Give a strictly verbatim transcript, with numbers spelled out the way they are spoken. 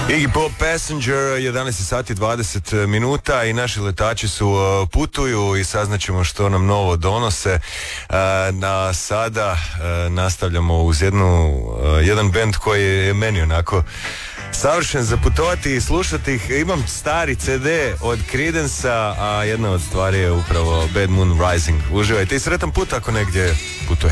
Iggy Pop Passenger, jedanaest sati dvadeset minuta i naši letači su uh, putuju i saznaćemo što nam novo donose. Uh, na sada uh, nastavljamo uz jednu, uh, jedan band koji je meni onako savršen za putovati i slušati ih. Imam stari ce de od Creedence-a, a jedna od stvari je upravo Bad Moon Rising. Uživajte i sretan put ako negdje putuje.